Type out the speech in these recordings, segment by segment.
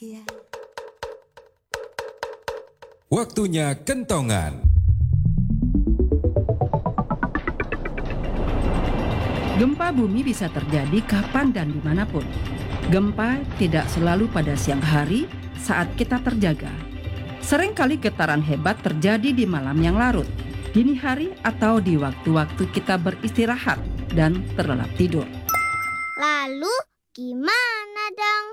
bahagia. Waktunya kentongan. Gempa bumi bisa terjadi kapan dan dimanapun. Gempa tidak selalu pada siang hari saat kita terjaga. Seringkali getaran hebat terjadi di malam yang larut, dini hari atau di waktu-waktu kita beristirahat dan terlelap tidur. Lalu gimana dong?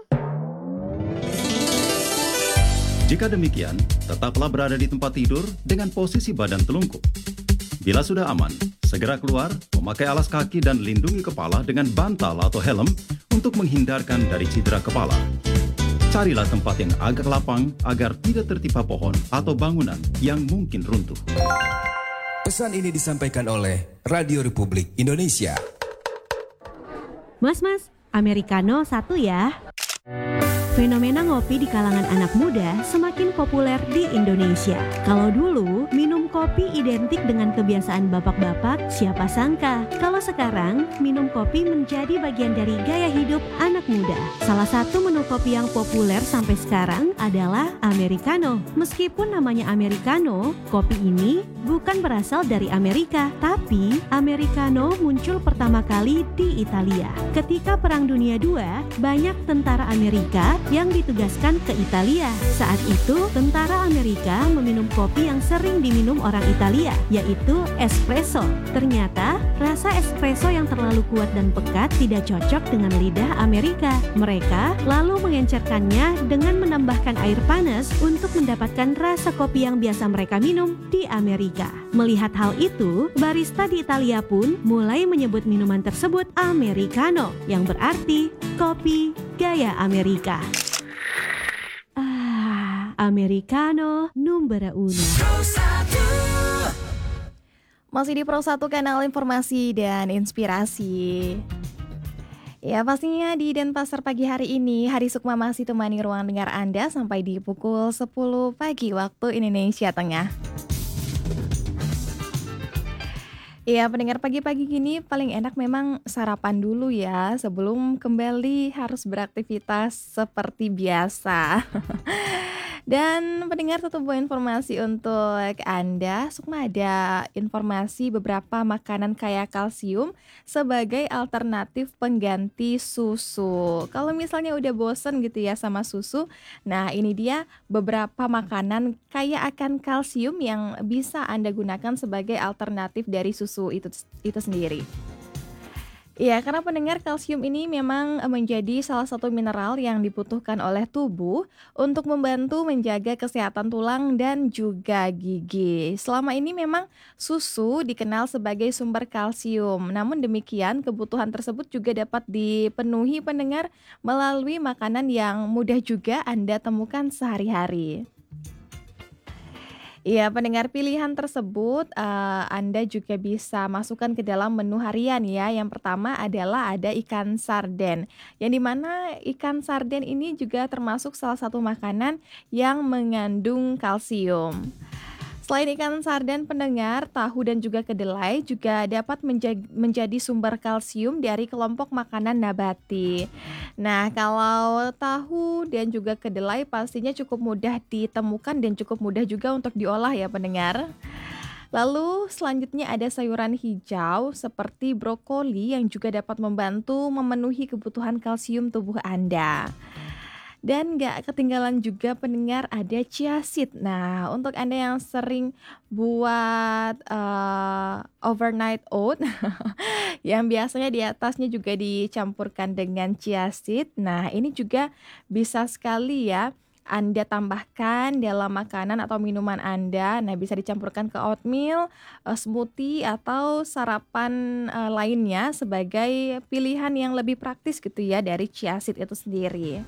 Jika demikian, tetaplah berada di tempat tidur dengan posisi badan telungkup. Bila sudah aman, segera keluar, memakai alas kaki dan lindungi kepala dengan bantal atau helm untuk menghindarkan dari cedera kepala. Carilah tempat yang agak lapang agar tidak tertimpa pohon atau bangunan yang mungkin runtuh. Pesan ini disampaikan oleh Radio Republik Indonesia. Mas, Americano 1 ya. Fenomena ngopi di kalangan anak muda semakin populer di Indonesia. Kalau dulu minum kopi identik dengan kebiasaan bapak-bapak, siapa sangka kalau sekarang minum kopi menjadi bagian dari gaya hidup anak muda. Salah satu menu kopi yang populer sampai sekarang adalah Americano. Meskipun namanya Americano, kopi ini bukan berasal dari Amerika, tapi Americano muncul pertama kali di Italia. Ketika Perang Dunia II, banyak tentara Amerika yang ditugaskan ke Italia. Saat itu, tentara Amerika meminum kopi yang sering diminum orang Italia, yaitu espresso. Ternyata, rasa espresso yang terlalu kuat dan pekat tidak cocok dengan lidah Amerika. Mereka lalu mengencerkannya dengan menambahkan air panas untuk mendapatkan rasa kopi yang biasa mereka minum di Amerika. Melihat hal itu, barista di Italia pun mulai menyebut minuman tersebut Americano, yang berarti kopi gaya Amerika. Americano numero uno. Masih di Pro 1 kanal informasi dan inspirasi. Ya, pastinya di Denpasar pagi hari ini, Hari Sukma masih temani ruang dengar Anda sampai di pukul 10 pagi waktu Indonesia Tengah. Ya, pendengar pagi-pagi gini paling enak memang sarapan dulu ya sebelum kembali harus beraktivitas seperti biasa. Dan pendengar tetap buat informasi untuk Anda, Sukma ada informasi beberapa makanan kaya kalsium sebagai alternatif pengganti susu. Kalau misalnya udah bosen gitu ya sama susu, nah ini dia beberapa makanan kaya akan kalsium yang bisa Anda gunakan sebagai alternatif dari susu itu sendiri. Ya, karena pendengar kalsium ini memang menjadi salah satu mineral yang dibutuhkan oleh tubuh untuk membantu menjaga kesehatan tulang dan juga gigi. Selama ini memang susu dikenal sebagai sumber kalsium. Namun demikian, kebutuhan tersebut juga dapat dipenuhi pendengar melalui makanan yang mudah juga Anda temukan sehari-hari. Ya, pendengar pilihan tersebut Anda juga bisa masukkan ke dalam menu harian ya. Yang pertama adalah ada ikan sarden. Yang dimana ikan sarden ini juga termasuk salah satu makanan yang mengandung kalsium. Selain ikan sarden pendengar, tahu dan juga kedelai juga dapat menjadi sumber kalsium dari kelompok makanan nabati. Nah, kalau tahu dan juga kedelai pastinya cukup mudah ditemukan dan cukup mudah juga untuk diolah ya pendengar. Lalu selanjutnya ada sayuran hijau seperti brokoli yang juga dapat membantu memenuhi kebutuhan kalsium tubuh Anda. Dan gak ketinggalan juga pendengar ada chia seed. Nah, untuk Anda yang sering buat overnight oat yang biasanya di atasnya juga dicampurkan dengan chia seed. Nah, ini juga bisa sekali ya Anda tambahkan dalam makanan atau minuman Anda. Nah, bisa dicampurkan ke oatmeal, smoothie atau sarapan lainnya sebagai pilihan yang lebih praktis gitu ya dari chia seed itu sendiri.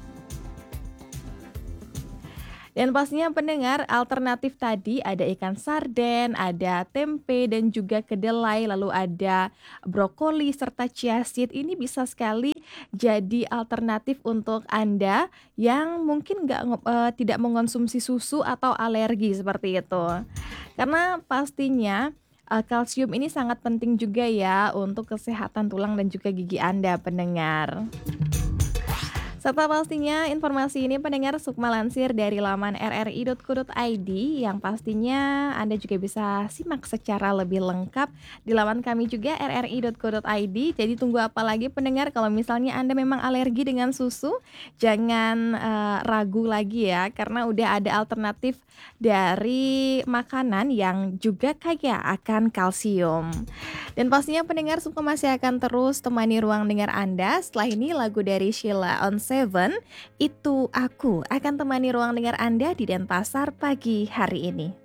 Dan pastinya pendengar alternatif tadi ada ikan sarden, ada tempe dan juga kedelai, lalu ada brokoli serta chia seed. Ini bisa sekali jadi alternatif untuk Anda yang mungkin tidak mengonsumsi susu atau alergi seperti itu. Karena pastinya kalsium ini sangat penting juga ya untuk kesehatan tulang dan juga gigi Anda pendengar. Serta pastinya informasi ini pendengar Sukma lansir dari laman rri.co.id yang pastinya Anda juga bisa simak secara lebih lengkap di laman kami juga rri.co.id. Jadi tunggu apa lagi pendengar, kalau misalnya Anda memang alergi dengan susu, jangan ragu lagi ya, karena udah ada alternatif dari makanan yang juga kaya akan kalsium. Dan pastinya pendengar Sukma masih akan terus temani ruang dengar Anda. Setelah ini lagu dari Sheila on Seven, Itu Aku, akan temani ruang dengar Anda di Denpasar pagi hari ini.